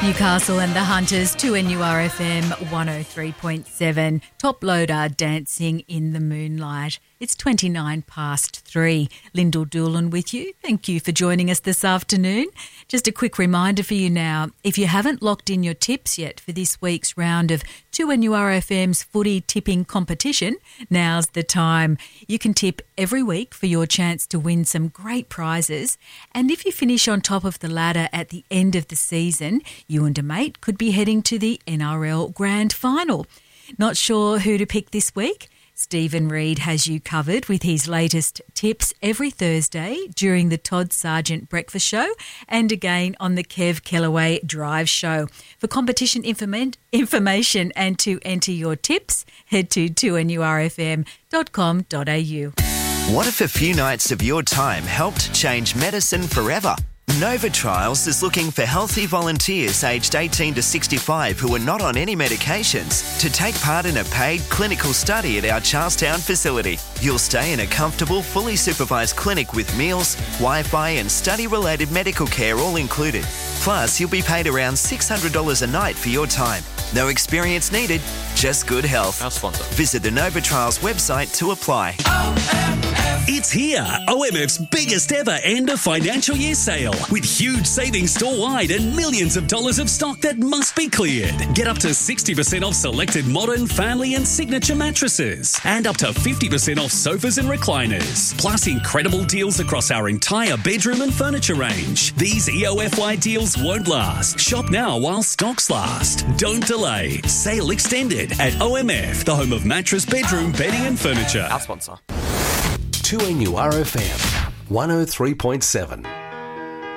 Newcastle and the Hunters, 2NURFM 103.7. Top Loader dancing in the moonlight. It's 29 past 3. Lyndall Doolan with you. Thank you for joining us this afternoon. Just a quick reminder for you now, if you haven't locked in your tips yet for this week's round of 2NURFM's footy tipping competition, now's the time. You can tip every week for your chance to win some great prizes. And if you finish on top of the ladder at the end of the season, you and a mate could be heading to the NRL Grand Final. Not sure who to pick this week? Stephen Reid has you covered with his latest tips every Thursday during the Todd Sargent Breakfast Show and again on the Kev Kellaway Drive Show. For competition information and to enter your tips, head to 2NURFM.com.au. What if a few nights of your time helped change medicine forever? Nova Trials is looking for healthy volunteers aged 18 to 65 who are not on any medications to take part in a paid clinical study at our Charlestown facility. You'll stay in a comfortable, fully supervised clinic with meals, Wi-Fi and study-related medical care all included. Plus, you'll be paid around $600 a night for your time. No experience needed, just good health. Our sponsor. Visit the Nova Trials website to apply. It's here, OMF's biggest ever end of financial year sale with huge savings store-wide and millions of dollars of stock that must be cleared. Get up to 60% off selected modern, family and signature mattresses and up to 50% off sofas and recliners. Plus incredible deals across our entire bedroom and furniture range. These EOFY deals won't last. Shop now while stocks last. Don't delay. Sale extended at OMF, the home of mattress, bedroom, bedding and furniture. Our sponsor. 2NURFM 103.7.